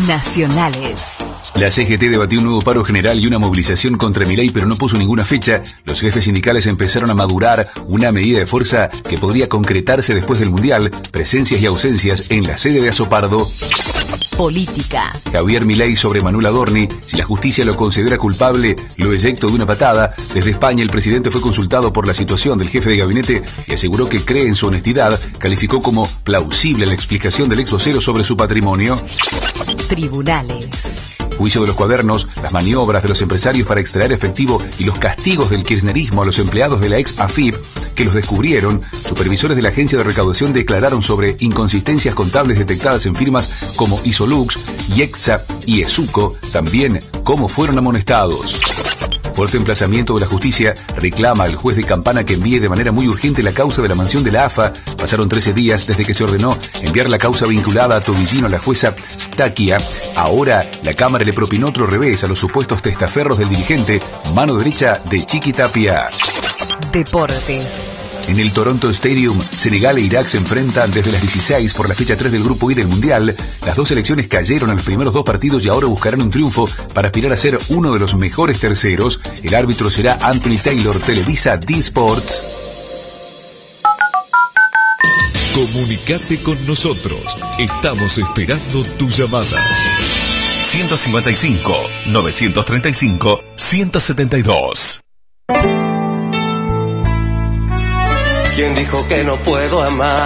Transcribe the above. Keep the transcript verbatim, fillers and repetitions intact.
Nacionales. La C G T debatió un nuevo paro general y una movilización contra Milei, pero no puso ninguna fecha. Los jefes sindicales empezaron a madurar una medida de fuerza que podría concretarse después del Mundial, presencias y ausencias en la sede de Azopardo. Política. Javier Milei sobre Manuel Adorni: si la justicia lo considera culpable, lo eyecto de una patada. Desde España, el presidente fue consultado por la situación del jefe de gabinete y aseguró que cree en su honestidad. Calificó como plausible la explicación del ex vocero sobre su patrimonio. Tribunales. Juicio de los cuadernos, las maniobras de los empresarios para extraer efectivo y los castigos del kirchnerismo a los empleados de la ex A F I P que los descubrieron. Supervisores de la agencia de recaudación declararon sobre inconsistencias contables detectadas en firmas como Isolux, Yexa y Esuco, también cómo fueron amonestados. Fuerte emplazamiento de la justicia reclama al juez de Campana que envíe de manera muy urgente la causa de la mansión de la A F A. Pasaron trece días desde que se ordenó enviar la causa vinculada a Tobillino a la jueza Stakia. Ahora la Cámara le propinó otro revés a los supuestos testaferros del dirigente, mano derecha de Chiqui Tapia. Deportes. En el Toronto Stadium, Senegal e Irak se enfrentan desde las dieciséis por la fecha tres del Grupo I del Mundial. Las dos selecciones cayeron en los primeros dos partidos y ahora buscarán un triunfo para aspirar a ser uno de los mejores terceros. El árbitro será Anthony Taylor. Televisa D-Sports. Comunicate con nosotros. Estamos esperando tu llamada. ciento cincuenta y cinco, novecientos treinta y cinco, ciento setenta y dos. ¿Quién dijo que no puedo amar?